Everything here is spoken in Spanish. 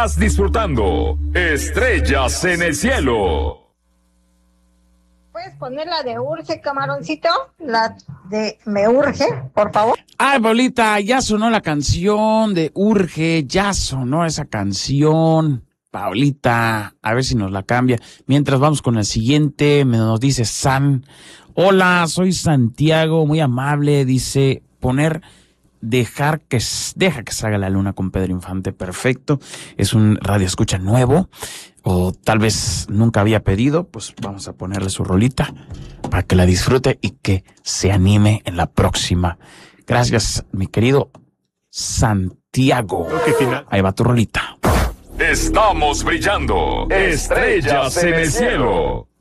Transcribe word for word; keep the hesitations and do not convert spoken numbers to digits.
Estás disfrutando Estrellas en el Cielo. ¿Puedes poner la de Urge, camaroncito? La de Me Urge, por favor. Ay, Paulita, ya sonó la canción de Urge, ya sonó esa canción. Paulita, a ver si nos la cambia. Mientras vamos con el siguiente, me nos dice San. Hola, soy Santiago, muy amable, dice poner... Dejar que, deja que salga la luna con Pedro Infante, perfecto. Es un radio escucha nuevo, o tal vez nunca había pedido, pues vamos a ponerle su rolita para que la disfrute y que se anime en la próxima. Gracias, mi querido Santiago. Ahí va tu rolita. Estamos brillando. Estrellas en el Cielo.